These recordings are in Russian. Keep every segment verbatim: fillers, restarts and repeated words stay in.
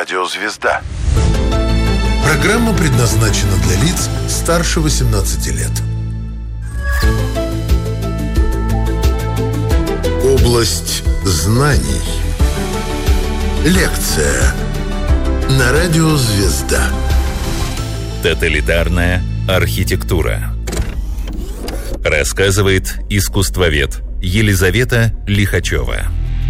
Радио «Звезда». Программа предназначена для лиц старше восемнадцати лет. Область знаний. Лекция на Радио «Звезда». Тоталитарная архитектура. Рассказывает искусствовед Елизавета Лихачева.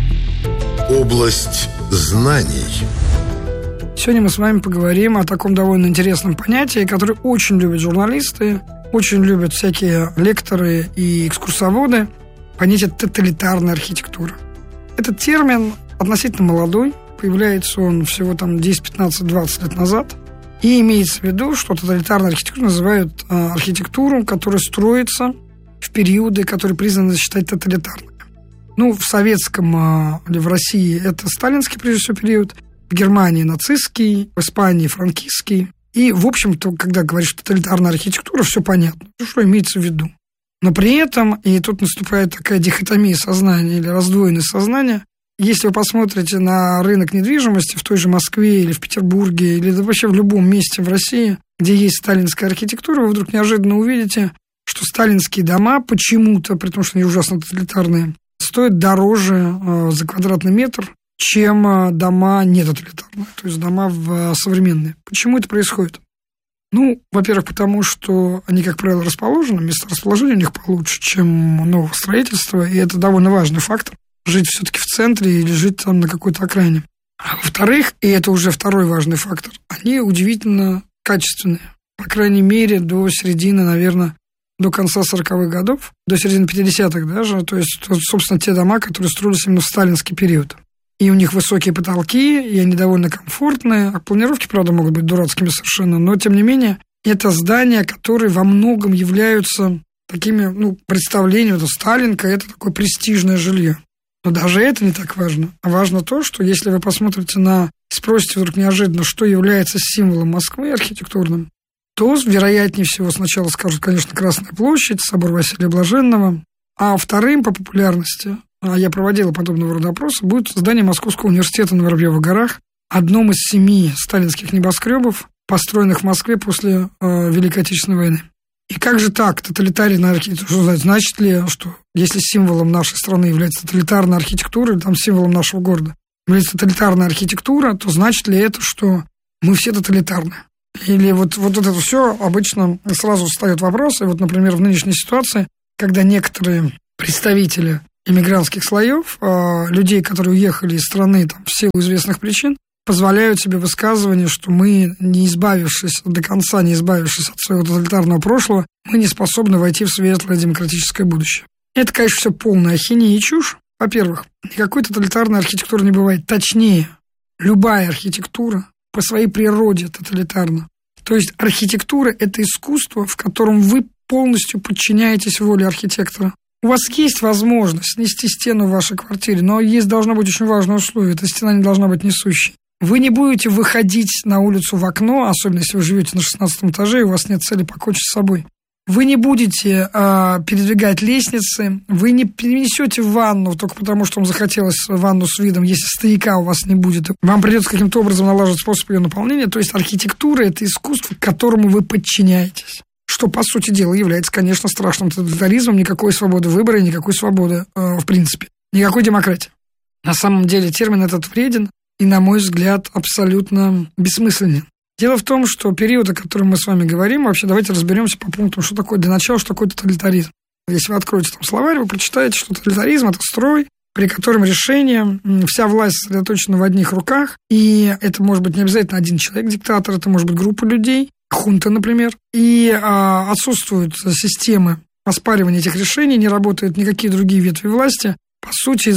Область знаний. Сегодня мы с вами поговорим о таком довольно интересном понятии, которое очень любят журналисты, очень любят всякие лекторы и экскурсоводы. Понятие тоталитарная архитектура. Этот термин относительно молодой, появляется он всего там десять, пятнадцать, двадцать лет назад. И имеется в виду, что тоталитарной архитектурой называют а, архитектуру, которая строится в периоды, которые признаны считать тоталитарными. Ну, в советском а, или в России это сталинский, прежде всего, период, в Германии нацистский, в Испании франкистский. И, в общем-то, когда говоришь тоталитарная архитектура, все понятно, что имеется в виду. Но при этом, и тут наступает такая дихотомия сознания или раздвоенность сознания, если вы посмотрите на рынок недвижимости в той же Москве или в Петербурге, или вообще в любом месте в России, где есть сталинская архитектура, вы вдруг неожиданно увидите, что сталинские дома почему-то, при том, что они ужасно тоталитарные, стоят дороже э, за квадратный метр, чем э, дома не тоталитарные, то есть дома в, э, современные. Почему это происходит? Ну, во-первых, потому что они, как правило, расположены, месторасположение у них получше, чем нового строительства, и это довольно важный фактор. Жить все-таки в центре или жить там на какой-то окраине. А во-вторых, и это уже второй важный фактор, они удивительно качественные. По крайней мере, до середины, наверное, до конца сороковых годов, до середины пятидесятых даже. То есть, собственно, те дома, которые строились именно в сталинский период. И у них высокие потолки, и они довольно комфортные. А планировки, правда, могут быть дурацкими совершенно, но, тем не менее, это здания, которые во многом являются такими, ну, представлением, это Сталинка, это такое престижное жилье. Но даже это не так важно. А важно то, что если вы посмотрите на... спросите вдруг неожиданно, что является символом Москвы архитектурным, то, вероятнее всего, сначала скажут, конечно, Красная площадь, собор Василия Блаженного, а вторым по популярности, а я проводила подобного рода опросы, будет здание Московского университета на Воробьевых горах, одном из семи сталинских небоскребов, построенных в Москве после э, Великой Отечественной войны. И как же так, тоталитарная архитектура? Значит ли, что если символом нашей страны является тоталитарная архитектура, или там символом нашего города является тоталитарная архитектура, то значит ли это, что мы все тоталитарны? Или вот, вот это все обычно сразу встает вопрос. И вот, например, в нынешней ситуации, когда некоторые представители иммигрантских слоев, людей, которые уехали из страны там, в силу известных причин, позволяют себе высказывание, что мы, не избавившись до конца, не избавившись от своего тоталитарного прошлого, мы не способны войти в светлое демократическое будущее. Это, конечно, все полная ахинея и чушь. Во-первых, никакой тоталитарной архитектуры не бывает. Точнее, любая архитектура по своей природе тоталитарна. То есть архитектура – это искусство, в котором вы полностью подчиняетесь воле архитектора. У вас есть возможность снести стену в вашей квартире, но есть должно быть очень важное условие – эта стена не должна быть несущей. Вы не будете выходить на улицу в окно, особенно если вы живете на шестнадцатом этаже, и у вас нет цели покончить с собой. Вы не будете э, передвигать лестницы, вы не перенесете в ванну только потому, что вам захотелось ванну с видом, если стояка у вас не будет. Вам придется каким-то образом налаживать способ ее наполнения. То есть архитектура – это искусство, которому вы подчиняетесь. Что, по сути дела, является, конечно, страшным тоталитаризмом. Никакой свободы выбора и никакой свободы э, в принципе. Никакой демократии. На самом деле термин этот вреден и, на мой взгляд, абсолютно бессмысленен. Дело в том, что период, о котором мы с вами говорим, вообще давайте разберемся по пунктам, что такое для начала, что такое тоталитаризм. Если вы откроете там словарь, вы прочитаете, что тоталитаризм – это строй, при котором решение, вся власть сосредоточена в одних руках, и это может быть не обязательно один человек, диктатор, это может быть группа людей, хунта, например, и а, отсутствуют системы оспаривания этих решений, не работают никакие другие ветви власти. По сути,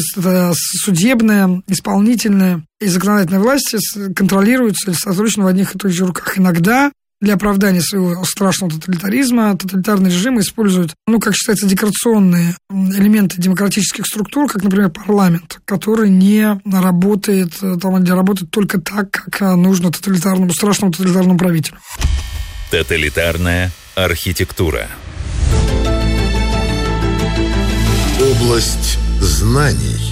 судебная, исполнительная и законодательная власти контролируются или сосредоточены в одних и тех же руках. Иногда для оправдания своего страшного тоталитаризма тоталитарные режимы используют, ну, как считается, декорационные элементы демократических структур, как, например, парламент, который не работает, там, где работает только так, как нужно тоталитарному, страшному тоталитарному правителю. Тоталитарная архитектура. Область знаний.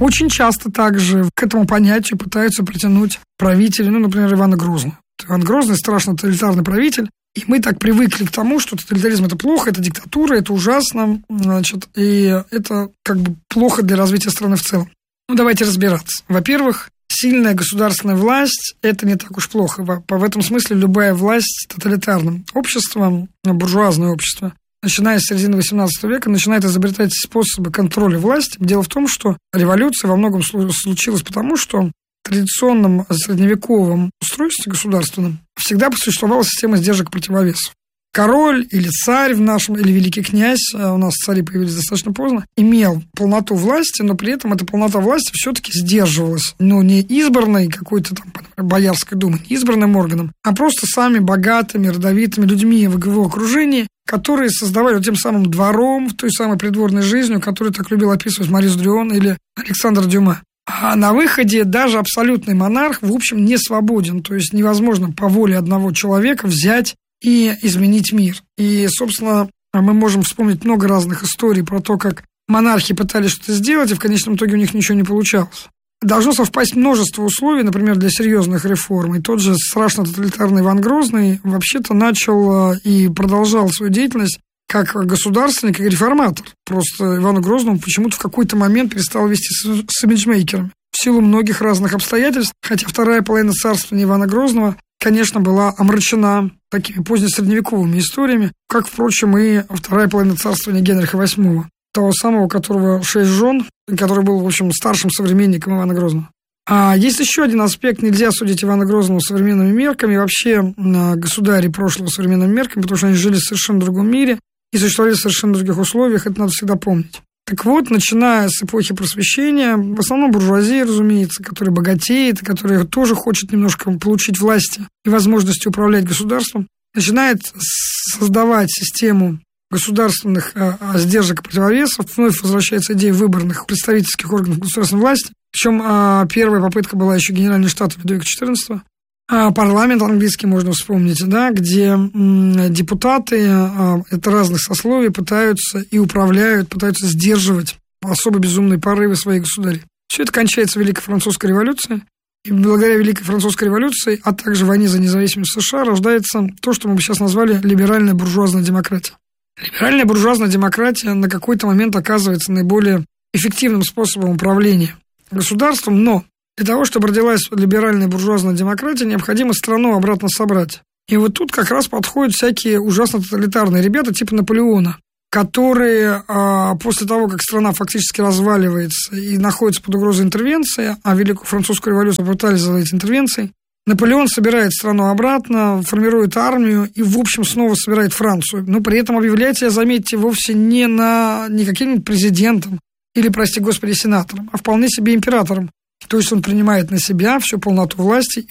Очень часто также к этому понятию пытаются притянуть правители, ну, например, Ивана Грозного. Иван Грозный страшно тоталитарный правитель, и мы так привыкли к тому, что тоталитаризм – это плохо, это диктатура, это ужасно, значит, и это как бы плохо для развития страны в целом. Ну, давайте разбираться. Во-первых, сильная государственная власть – это не так уж плохо. В этом смысле любая власть тоталитарным обществом, буржуазное общество, начиная с середины восемнадцатого века, начинает изобретать способы контроля власти. Дело в том, что революция во многом случилась потому, что в традиционном средневековом устройстве государственном всегда существовала система сдержек-противовесов. Король или царь в нашем, или великий князь, у нас цари появились достаточно поздно, имел полноту власти, но при этом эта полнота власти все-таки сдерживалась. Ну, не избранной какой-то там, например, Боярской думы, не избранным органом, а просто сами богатыми, родовитыми людьми в его окружении, которые создавали тем самым двором, той самой придворной жизнью, которую так любил описывать Марис Дрюон или Александр Дюма. А на выходе даже абсолютный монарх, в общем, не свободен. То есть невозможно по воле одного человека взять и изменить мир. И, собственно, мы можем вспомнить много разных историй про то, как монархи пытались что-то сделать, и в конечном итоге у них ничего не получалось. Должно совпасть множество условий, например, для серьезных реформ. И тот же страшно тоталитарный Иван Грозный вообще-то начал и продолжал свою деятельность как государственник и реформатор. Просто Ивану Грозному почему-то в какой-то момент перестал вести с, с имиджмейкерами. В силу многих разных обстоятельств, хотя вторая половина царствования Ивана Грозного, конечно, была омрачена такими позднесредневековыми историями, как, впрочем, и вторая половина царствования Генриха восьмого, того самого, у которого шесть жен, который был, в общем, старшим современником Ивана Грозного. А есть еще один аспект. Нельзя судить Ивана Грозного современными мерками, вообще государи прошлого современными мерками, потому что они жили в совершенно другом мире и существовали в совершенно других условиях, это надо всегда помнить. Так вот, начиная с эпохи Просвещения, в основном буржуазия, разумеется, которая богатеет, которая тоже хочет немножко получить власти и возможности управлять государством, начинает создавать систему государственных а, сдержек и противовесов. Вновь возвращается идея выборных представительских органов государственной власти. Причем а, первая попытка была еще Генеральный штат Людовика четырнадцатого. А, парламент английский можно вспомнить, да, где м, депутаты а, это разных сословий пытаются и управляют, пытаются сдерживать особо безумные порывы своих государей. Все это кончается Великой Французской революцией. И благодаря Великой Французской революции, а также войне за независимость США, рождается то, что мы бы сейчас назвали либеральная буржуазная демократия. Либеральная буржуазная демократия на какой-то момент оказывается наиболее эффективным способом управления государством, но для того, чтобы родилась либеральная буржуазная демократия, необходимо страну обратно собрать. И вот тут как раз подходят всякие ужасно тоталитарные ребята типа Наполеона, которые а, после того, как страна фактически разваливается и находится под угрозой интервенции, а Великую Французскую революцию попытались задать интервенцией, Наполеон собирает страну обратно, формирует армию и, в общем, снова собирает Францию. Но при этом объявляется, заметьте, вовсе не, на, не каким-нибудь президентом или, прости господи, сенатором, а вполне себе императором. То есть он принимает на себя всю полноту власти